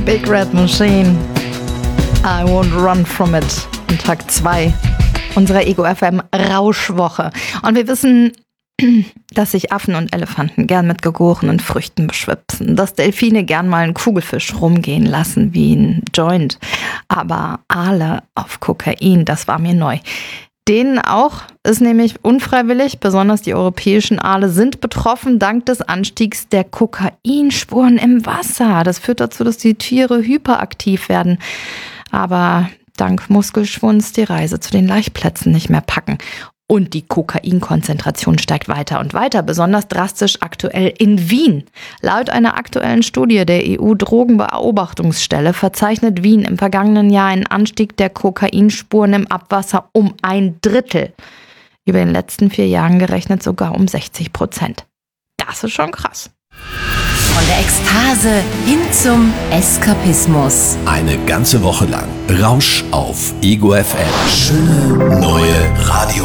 Big Red Machine, I won't run from it. Und Tag 2 unserer Ego FM Rauschwoche. Und wir wissen, dass sich Affen und Elefanten gern mit gegorenen Früchten beschwipsen, dass Delfine gern mal einen Kugelfisch rumgehen lassen wie ein Joint. Aber Aale auf Kokain, das war mir neu. Denen auch, ist nämlich unfreiwillig, besonders die europäischen Aale sind betroffen dank des Anstiegs der Kokainspuren im Wasser. Das führt dazu, dass die Tiere hyperaktiv werden. Aber dank Muskelschwunds die Reise zu den Laichplätzen nicht mehr packen. Und die Kokainkonzentration steigt weiter und weiter, besonders drastisch aktuell in Wien. Laut einer aktuellen Studie der EU-Drogenbeobachtungsstelle verzeichnet Wien im vergangenen Jahr einen Anstieg der Kokainspuren im Abwasser um 1/3. Über den letzten 4 Jahren gerechnet sogar um 60%. Das ist schon krass. Von der Ekstase hin zum Eskapismus. Eine ganze Woche lang Rausch auf Ego FM. Schöne neue Radio.